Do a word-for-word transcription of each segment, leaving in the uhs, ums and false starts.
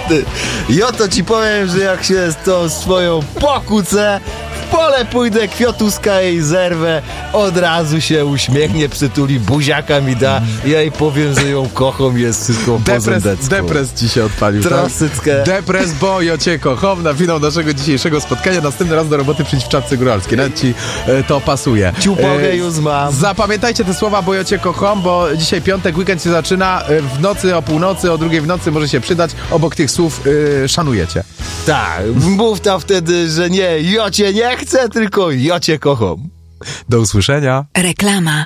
Ty, ja to ci powiem, że jak się z tą swoją pokłócę, w pole pójdę, kwiatuska jej zerwę, od razu się uśmiechnie, przytuli, buziaka mi da, ja jej powiem, że ją kocham, jest wszystko Depres, depres ci się odpalił, Trosyckę. tak? Depres, bo ja cię kocham, na finał naszego dzisiejszego spotkania. Następny raz do roboty przyjdź w czapce góralskiej. Nawet ci e, to pasuje. Ciupogę już mam. Zapamiętajcie te słowa, bo ja cię kocham, bo dzisiaj piątek, weekend się zaczyna. E, w nocy, o północy, o drugiej w nocy może się przydać. Obok tych słów e, szanujecie. Tak, mów tam wtedy, że nie, ja cię nie chcę, tylko ja cię kocham. Do usłyszenia. Reklama.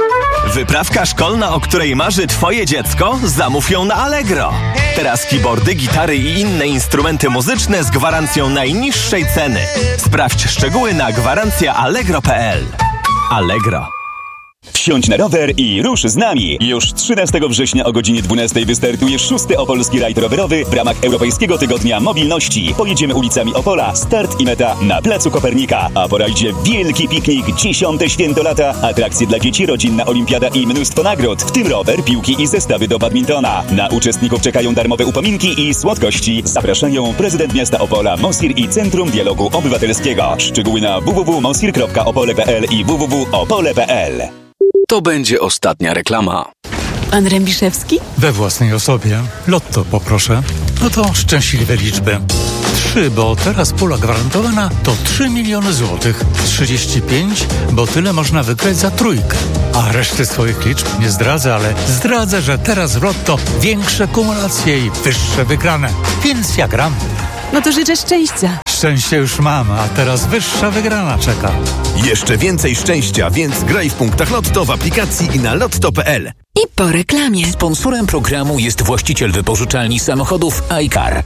Wyprawka szkolna, o której marzy twoje dziecko? Zamów ją na Allegro. Teraz keyboardy, gitary i inne instrumenty muzyczne z gwarancją najniższej ceny. Sprawdź szczegóły na gwarancja allegro kropka p l. Allegro. Wsiądź na rower i rusz z nami! Już trzynastego września o godzinie dwunastej wystartuje szósty opolski rajd rowerowy w ramach Europejskiego Tygodnia Mobilności. Pojedziemy ulicami Opola, start i meta na Placu Kopernika, a po rajdzie wielki piknik, dziesiąte święto lata, atrakcje dla dzieci, rodzinna olimpiada i mnóstwo nagród, w tym rower, piłki i zestawy do badmintona. Na uczestników czekają darmowe upominki i słodkości. Zapraszają prezydent miasta Opola, Mosir i Centrum Dialogu Obywatelskiego. Szczegóły na w w w kropka mosir kropka opole kropka p l i w w w kropka opole kropka p l. To będzie ostatnia reklama. Pan Rębiszewski? We własnej osobie. Lotto poproszę. No to szczęśliwe liczby. Trzy, bo teraz pula gwarantowana to trzy miliony złotych. trzydzieści pięć, bo tyle można wygrać za trójkę. A reszty swoich liczb nie zdradzę, ale zdradzę, że teraz w Lotto większe kumulacje i wyższe wygrane. Więc ja gram. No to życzę szczęścia. Szczęście już mam, a teraz wyższa wygrana czeka. Jeszcze więcej szczęścia, więc graj w punktach Lotto w aplikacji i na lotto kropka p l. I po reklamie. Sponsorem programu jest właściciel wypożyczalni samochodów iCar.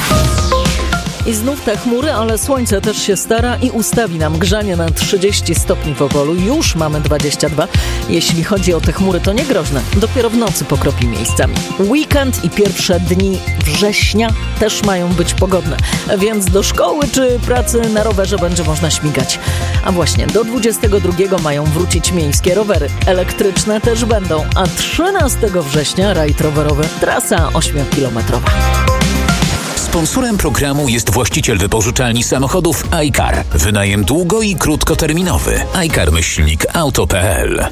I znów te chmury, ale słońce też się stara i ustawi nam grzanie na trzydzieści stopni w Opolu. Już mamy dwadzieścia dwa. Jeśli chodzi o te chmury, to nie groźne. Dopiero w nocy pokropi miejscami. Weekend i pierwsze dni września też mają być pogodne. Więc do szkoły czy pracy na rowerze będzie można śmigać. A właśnie, do dwudziestego drugiego mają wrócić miejskie rowery. Elektryczne też będą. A trzynastego września rajd rowerowy. Trasa ośmiokilometrowa. Sponsorem programu jest właściciel wypożyczalni samochodów iCar. Wynajem długo- i krótkoterminowy. iCar myślnik auto kropka p l.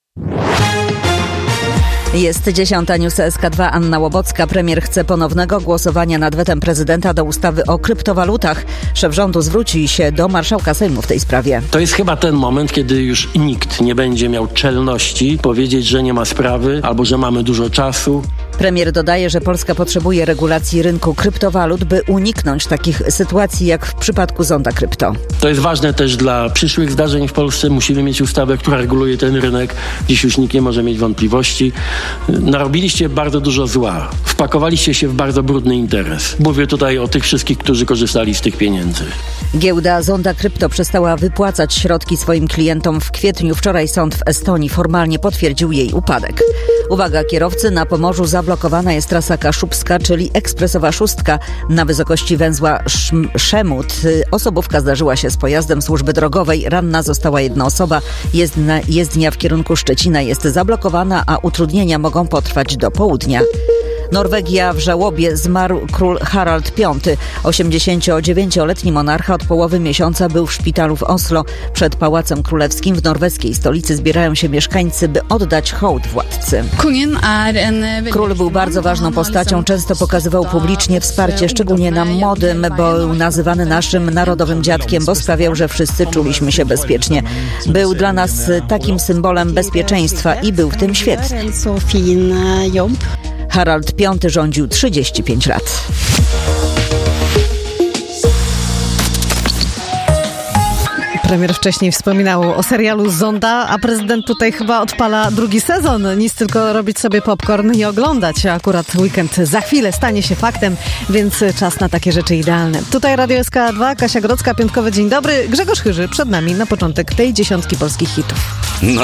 Jest dziesiąta, News S K dwa, Anna Łobocka. Premier chce ponownego głosowania nad wetem prezydenta do ustawy o kryptowalutach. Szef rządu zwróci się do marszałka Sejmu w tej sprawie. To jest chyba ten moment, kiedy już nikt nie będzie miał czelności powiedzieć, że nie ma sprawy albo że mamy dużo czasu. Premier dodaje, że Polska potrzebuje regulacji rynku kryptowalut, by uniknąć takich sytuacji jak w przypadku Zonda Krypto. To jest ważne też dla przyszłych zdarzeń w Polsce. Musimy mieć ustawę, która reguluje ten rynek. Dziś już nikt nie może mieć wątpliwości. Narobiliście bardzo dużo zła. Wpakowaliście się w bardzo brudny interes. Mówię tutaj o tych wszystkich, którzy korzystali z tych pieniędzy. Giełda Zonda Krypto przestała wypłacać środki swoim klientom w kwietniu. Wczoraj sąd w Estonii formalnie potwierdził jej upadek. Uwaga kierowcy, na Pomorzu zablokowana jest trasa Kaszubska, czyli ekspresowa szóstka na wysokości węzła Szemut. Osobówka zdarzyła się z pojazdem służby drogowej. Ranna została jedna osoba. Jezdna, jezdnia w kierunku Szczecina jest zablokowana, a utrudnienia mogą potrwać do południa. Norwegia w żałobie, zmarł król Harald piąty. osiemdziesięciodziewięcioletni monarcha od połowy miesiąca był w szpitalu w Oslo. Przed Pałacem Królewskim w norweskiej stolicy zbierają się mieszkańcy, by oddać hołd władcy. Król był bardzo ważną postacią, często pokazywał publicznie wsparcie, szczególnie nam młodym, bo był nazywany naszym narodowym dziadkiem, bo sprawiał, że wszyscy czuliśmy się bezpiecznie. Był dla nas takim symbolem bezpieczeństwa i był w tym świetny. Harald piąty rządził trzydzieści pięć lat. Premier wcześniej wspominał o serialu Zonda, a prezydent tutaj chyba odpala drugi sezon. Nic, tylko robić sobie popcorn i oglądać. Akurat weekend za chwilę stanie się faktem, więc czas na takie rzeczy idealne. Tutaj Radio S K dwa, Kasia Grodzka, piątkowy dzień dobry. Grzegorz Chyży przed nami na początek tej dziesiątki polskich hitów.